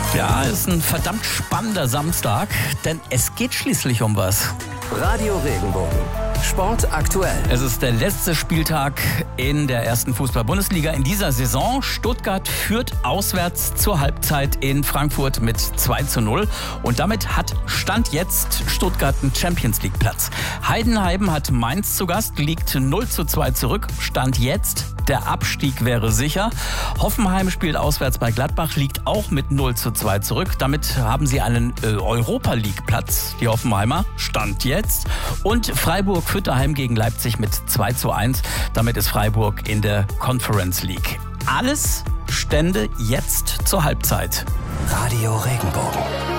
Ja, ist ein verdammt spannender Samstag, denn es geht schließlich um was. Radio Regenbogen. Sport aktuell. Es ist der letzte Spieltag in der ersten Fußball-Bundesliga in dieser Saison. Stuttgart führt auswärts zur Halbzeit in Frankfurt mit 2:0. Und damit hat Stand jetzt Stuttgart einen Champions-League-Platz. Heidenheim hat Mainz zu Gast, liegt 0:2 zurück. Stand jetzt, der Abstieg wäre sicher. Hoffenheim spielt auswärts bei Gladbach, liegt auch mit 0:2 zurück. Damit haben sie einen Europa-League-Platz, die Hoffenheimer. Stand jetzt. Und Freiburg führt daheim gegen Leipzig mit 2:1. Damit ist Freiburg in der Conference League. Alles Stände jetzt zur Halbzeit. Radio Regenbogen.